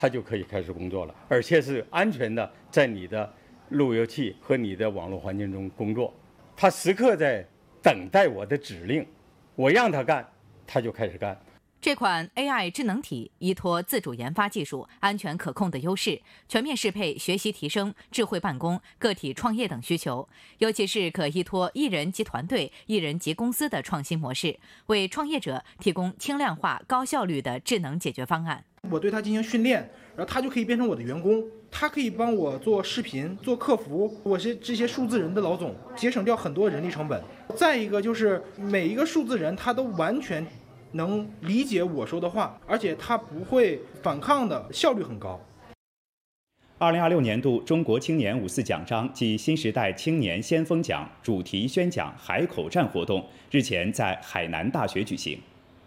他就可以开始工作了，而且是安全的在你的路由器和你的网络环境中工作。他时刻在等待我的指令，我让他干，他就开始干。 这款 AI 智能体依托自主研发技术、安全可控的优势，全面适配学习提升、智慧办公、个体创业等需求，尤其是可依托一人及团队、一人及公司的创新模式，为创业者提供轻量化、高效率的智能解决方案。 我对它进行训练，然后它就可以变成我的员工，它可以帮我做视频、做客服，我是这些数字人的老总，节省掉很多人力成本。再一个就是每一个数字人，他都完全能理解我说的话，而且他不会反抗的，效率很高。 2026年度中国青年54奖章暨新时代青年先锋奖主题宣讲海口站活动日前在海南大学举行。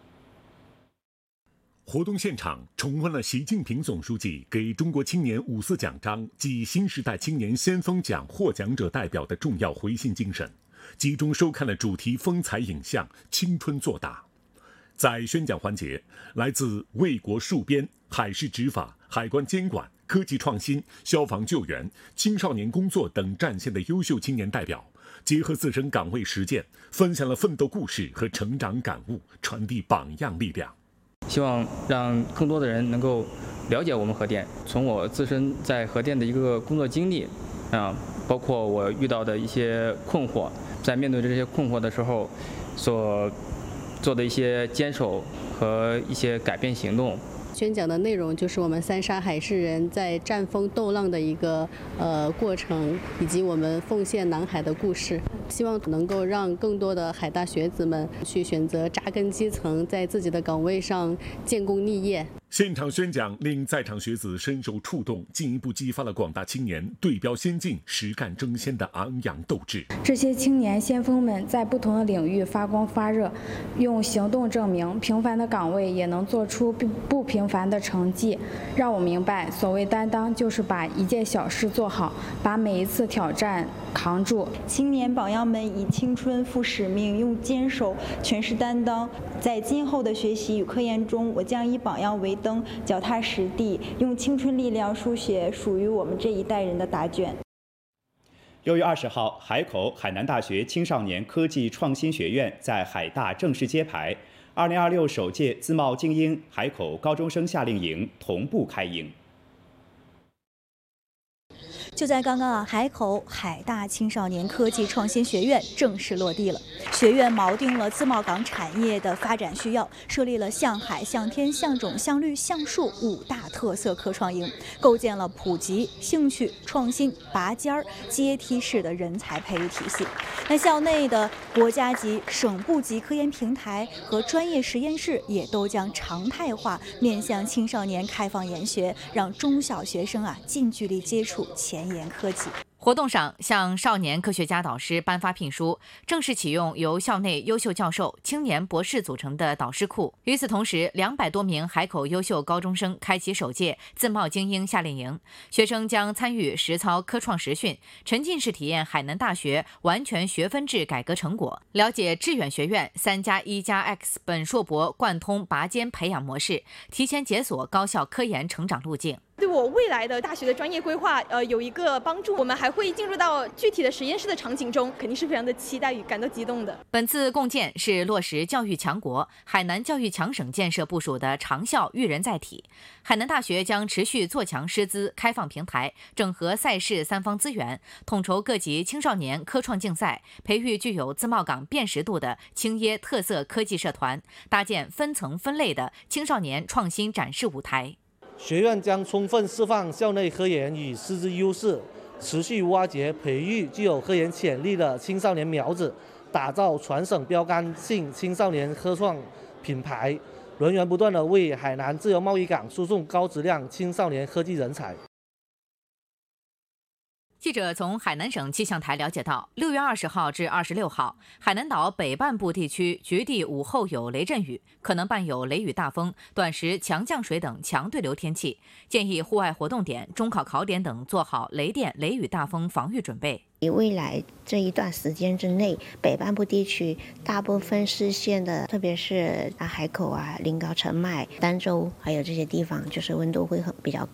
活动现场重温了习近平总书记给中国青年54奖章及新时代青年先锋奖获奖者代表的重要回信精神，集中收看了主题风采影像《青春作答》。在宣讲环节，来自卫国戍边、海事执法、海关监管、科技创新、消防救援、青少年工作等战线的优秀青年代表，结合自身岗位实践，分享了奋斗故事和成长感悟，传递榜样力量。 希望让更多的人能够了解我们核电。从我自身在核电的一个工作经历包括我遇到的一些困惑，在面对这些困惑的时候所做的一些坚守和一些改变行动。 宣讲的内容就是我们三沙海事人在战风斗浪的一个过程，以及我们奉献南海的故事。希望能够让更多的海大学子们去选择扎根基层，在自己的岗位上建功立业。 现场宣讲令在场学子深受触动，进一步激发了广大青年对标先进、实干争先的昂扬斗志。 这些青年先锋们在不同的领域发光发热，用行动证明平凡的岗位也能做出不平凡的成绩，让我明白所谓担当就是把一件小事做好，把每一次挑战扛住。 青年榜样们以青春负使命，用坚守诠释担当。在今后的学习与科研中，我将以榜样为灯，脚踏实地，用青春力量书写属于我们这一代人的答卷。 6月20号，海口海南大学青少年科技创新学院在海大正式揭牌，2026首届自贸精英海口高中生夏令营同步开营。 就在刚刚海口海大青少年科技创新学院正式落地了。学院锚定了自贸港产业的发展需要，设立了向海、向天、向种、向绿、向树5大特色科创营，构建了普及、兴趣、创新、拔尖儿、阶梯式的人才培育体系。那校内的国家级、省部级科研平台和专业实验室也都将常态化面向青少年开放研学，让中小学生近距离接触前沿科技。 活动上向少年科学家导师颁发聘书，正式启用由校内优秀教授、青年博士组成的导师库。与此同时，200多名海口优秀高中生开启首届自贸精英夏令营，学生将参与实操科创实训，沉浸式体验海南大学完全学分制改革成果，了解致远学院3+1+X 本硕博贯通拔尖培养模式，提前解锁高校科研成长路径。 对我未来的大学的专业规划有一个帮助。我们还会进入到具体的实验室的场景中，肯定是非常的期待与感到激动的。 本次共建是落实教育强国、海南教育强省建设部署的长效育人载体。海南大学将持续做强师资开放平台，整合赛事3方资源，统筹各级青少年科创竞赛，培育具有自贸港辨识度的青椰特色科技社团，搭建分层分类的青少年创新展示舞台。 学院将充分释放校内科研与师资优势，持续挖掘培育具有科研潜力的青少年苗子，打造全省标杆性青少年科创品牌，源源不断地为海南自由贸易港输送高质量青少年科技人才。 记者从海南省气象台了解到，6月20号至26号，海南岛北半部地区局地午后有雷阵雨，可能伴有雷雨大风、短时强降水等强对流天气，建议户外活动点、中考考点等做好雷电、雷雨大风防御准备。 未来这一段时间之内，北半部地区大部分市县的，特别是海口啊、临高、澄迈、儋州，还有这些地方，就是温度会比较